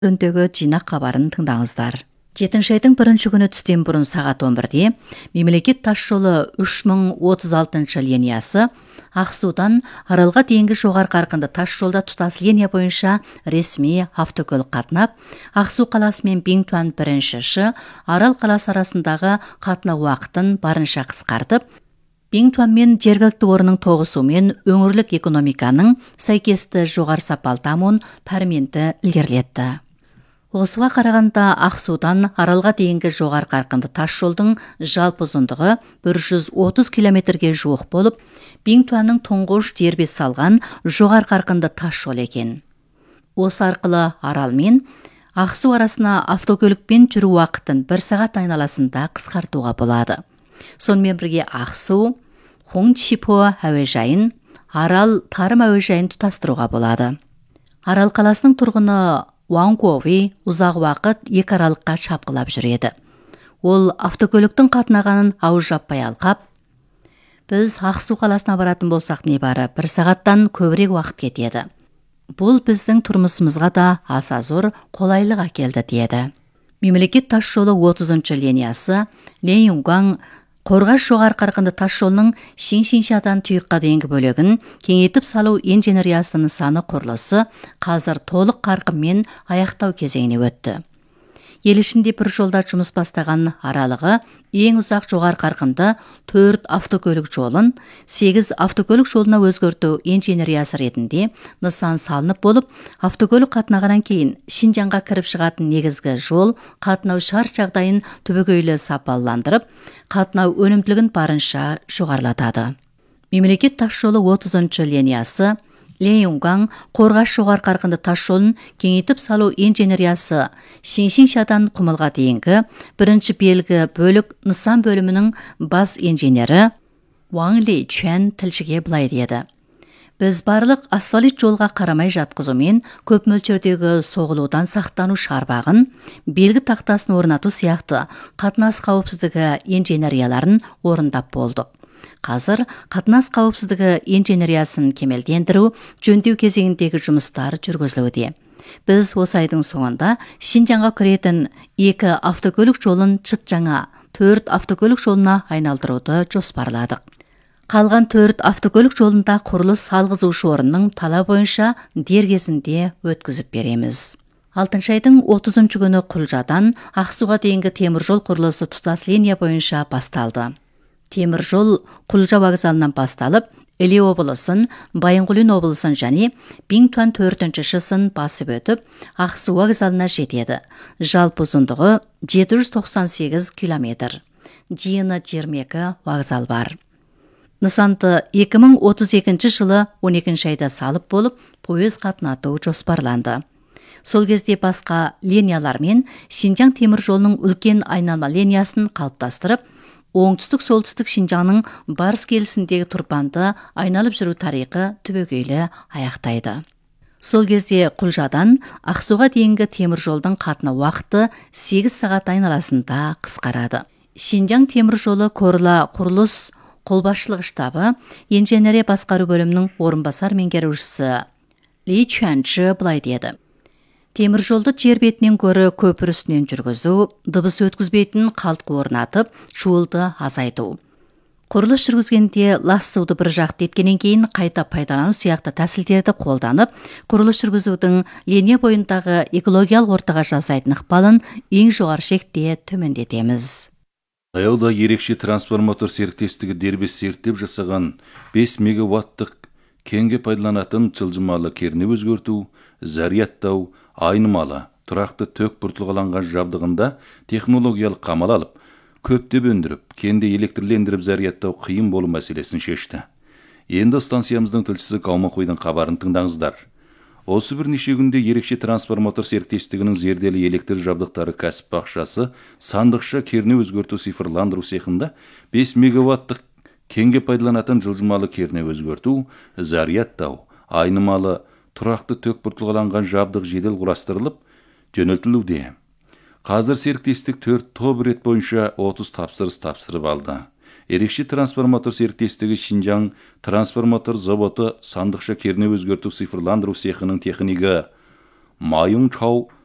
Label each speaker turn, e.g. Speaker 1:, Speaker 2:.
Speaker 1: жөніндегі жинақ хабарын тыңдаңыздар. 7 айдың 1 күні түстен бұрын сағат 11-де мемлекет тасжолы 3036 линиясы Ақсудан Аралға дейінгі жоғары қарқынды тасжолда тұтас линия бойынша ресми автокөлік қатынап, Ақсу қаласы мен Биңтуан 1-ші Арал қаласы арасындағы қатынау уақытын барынша қысқартып, Биңтуан мен жергілікті орынның тоғысуымен өңірлік экономиканың сәйкесті жоғары сапалы дамуын пәрменді ілгерілетті. Осыға қарағанда Ақсудан Аралға дейінгі жоғары қарқынды тас жолдың жалпы ұзындығы 130 километрге жуық болып, Биңтуанның тұңғыш дербес салған жоғары қарқынды тас жол екен. Осы арқылы Арал мен Ақсу арасына автокөлікпен жүру уақытын 1 сағат айналасында қысқартуға болады. Сонымен бірге Ақсу, Хоңчипо әуежайын, Арал Тарым әуежайын тұтастыруға болады. Арал қаласының тұрғыны Уаңгови ұзақ уақыт екі аралыққа шапқылап жүреді. Ол автокөліктің қатынағанын ауыз жаппай алқап, біз Ақсу қаласына баратын болсақ небары 1 сағаттан көбірек уақыт кетеді. Бұл біздің тұрмысымызға да аса зор қолайлық әкелді деді. Мемлекет тасжолы 30-шы линиясы Ленюнган Қорғас жоғары қарқынды тасжолының Шиншадан Тұйыққа дейінгі бөлігін кеңейтіп салу инженериясының нысаны құрылысы қазір толық қарқынмен аяқтау кезеңіне өтті. Ел ішінде бір жолда жұмыс бастаған аралығы ең ұзақ жоғары қарқынды 4 автокөлік жолын 8 автокөлік жолына өзгерту инженериясы ретінде нысан салынып болып, автокөлік қатынағаннан кейін Шинжанға кіріп шығатын негізгі жол қатынау шарт жағдайын түбегейлі сапаландырып, қатынау өнімділігін барынша жоғарылатады. Мемлекет тасжолы 30-шы линиясы Ленюнган Қорғас жоғары қарқынды тасжолын кеңейтіп салу инженериясы Шиншадан Құмылға дейінгі бірінші белгі бөлік нысан бөлімінің бас инженері Уаң Ли Чуан тілшіге былай деді. Біз барлық асфальт жолға қарамай жатқызумен көп мөлшердегі соғылудан сақтану шарбағын, белгі тақтасын орнату сияқты қатынас қауіпсіздігі инженерияларын орындап болдық. Қазір қатынас қауіпсіздігі инженериясын кемелдендіру, жөндеу кезеңіндегі жұмыстар жүргізілуде. Біз осы айдың соңында Шинжанға кіретін 2 автокөлік жолын Чытжаңа 4 автокөлік жолына айналдыруды жоспарладық. Қалған 4 автокөлік жолында құрылыс салғызушы орынның талабы бойынша дер кезінде өткізіп береміз. 6 айдың 30 күні Құлжадан Ақсуға дейінгі темір жол құрылысы тұтас линия бойынша басталды. Темір жол Құлжа вокзалынан басталып, Іле облысын, Байынқұлин облысын және Биңтуан 4-шісін басып өтіп, Ақсу вокзалына жетеді. Жалпы ұзындығы 798 километр. Жиыны 22 вокзал бар. Нысанды 2032 жылы 12 айда салып болып, пойыз қатынату жоспарланды. Сол кезде басқа линиялармен Шинжаң темір жолының үлкен айналма линиясын қалыптастырып, оңтүстік-солтүстік Шинжаңның барыс келісіндегі тұрпанды айналып жүру тарихы түбегейлі аяқтайды. Сол кезде Құлжадан Ақсуға дейінгі темір жолдың қатынау уақыты 8 сағат айналасында қысқарады. Шинжаң темір жолы Корла құрылыс қолбасшылығы штабы инженерия басқару бөлімінің орынбасар меңгерушісі Ли Чуанчы былай деді. Темір жолды жер бетінен көрі көпір үстінен жүргізу, дыбыс өткізбейтін қалтқы орнатып, шуылды азайту. Құрылыс жүргізгенде лас суды бір жақты еткенен кейін қайта пайдалану сияқты тәсілдерді қолданып, құрылыс жүргізудің линия бойындағы экологиялық ортаға жасайтын ықпалын ең жоғары шекте төмендетеміз.
Speaker 2: Таяуда ерекше трансформатор серіктестігі дербес зерттеп жасаған 5 мегаваттық кеңге пайдаланатын жылжымалы кернеу өзгерту, зарядтау, айнымалы, тұрақты ток бұртылғаланған жабдығында технологиялық қамал алып, көптеп өндіріп, кенде электрлендіріп зарядтау қиын болу мәселесін шешті. Енді станциямыздың тілшісі Қалмақойдың хабарын тыңдаңыздар. Осы бірнеше күнде ерекше трансформатор серіктестігінің зерделі электр жабдықтары кәсіп бақшасы сандықша кернеу өзгерту цифрландыру цехында 5 мегаваттық кеңге пайдаланатын жылжымалы кернеу өзгерту, зарядтау, айнымалы, тұрақты ток бұртылғаланған жабдық жедел құрастырылып, жөнелтілуде. Қазір серіктестік 4 топ рет бойынша 30 тапсырыс тапсырып алды. Ерекше трансформатор серіктестігі Шинжаң трансформатор заводы сандықша кернеу өзгерту цифрландыру цехының технигі Майың Чау